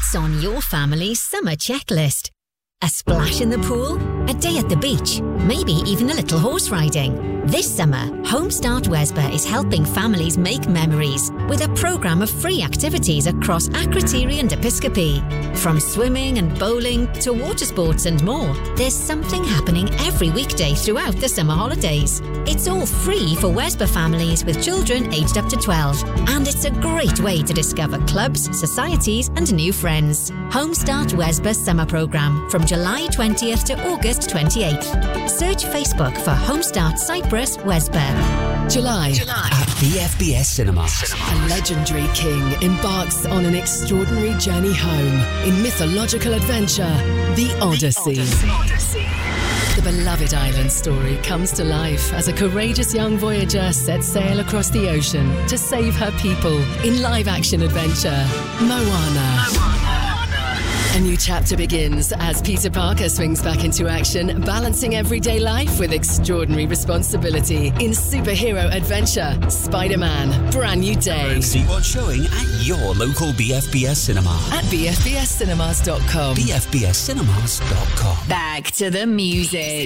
What's on your family's summer checklist? A splash in the pool? A day at the beach? Maybe even a little horse riding? This summer, Homestart Wesba is helping families make memories with a programme of free activities across Akrotiri and Episcopi. From swimming and bowling to water sports and more, there's something happening every weekday throughout the summer holidays. It's all free for Wesba families with children aged up to 12, and it's a great way to discover clubs, societies and new friends. Homestart Wesba Summer Programme from July 20th to August 28th. Search Facebook for Homestart Cyprus Wesba. July at BFBS Cinemas. A legendary king embarks on an extraordinary journey home in mythological adventure, The Odyssey. The beloved island story comes to life as a courageous young voyager sets sail across the ocean to save her people in live-action adventure, Moana. A new chapter begins as Peter Parker swings back into action, balancing everyday life with extraordinary responsibility in superhero adventure, Spider-Man, Brand New Day. See what's showing at your local BFBS cinema. At bfbscinemas.com. bfbscinemas.com. Back to the music.